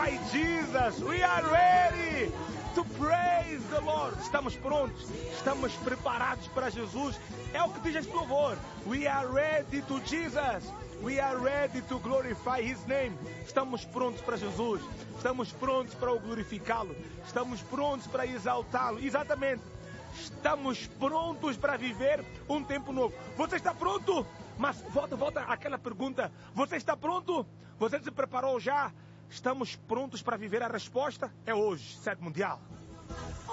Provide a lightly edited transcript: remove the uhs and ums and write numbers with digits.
glorify Jesus. We are ready to praise the Lord. Estamos prontos, estamos preparados para Jesus. É o que diz este louvor. We are ready to Jesus. We are ready to glorify His name. Estamos prontos para Jesus. Estamos prontos para o glorificá-lo. Estamos prontos para exaltá-lo. Exatamente. Estamos prontos para viver um tempo novo. Você está pronto? Mas volta àquela pergunta. Você está pronto? Você se preparou já? Estamos prontos para viver? A resposta é hoje, 7 Mundial.